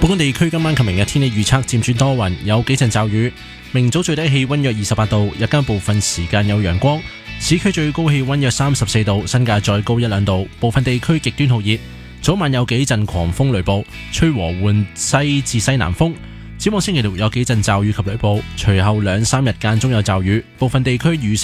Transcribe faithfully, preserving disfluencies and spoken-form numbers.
本港地區今晚及明日天氣預測漸轉多雲，有幾陣驟雨。明早最低氣溫約二十八度，日間部分時間有陽光。市區最高氣溫約三十四度，新界再高一兩度。部分地區極端酷熱，早晚有幾陣狂風雷暴，吹和緩西至西南風。展望星期六有幾陣驟雨及雷暴，隨後兩三日間中有驟雨，部分地區雨勢